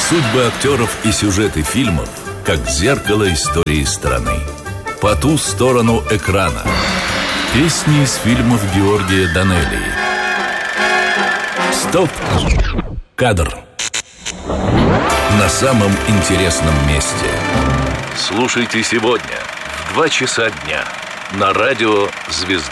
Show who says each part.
Speaker 1: Судьбы актеров и сюжеты фильмов, как зеркало истории страны. По ту сторону экрана. Песни из фильмов Георгия Данелии. Стоп! Кадр. На самом интересном месте. Слушайте сегодня в 2 часа дня на радио «Звезда».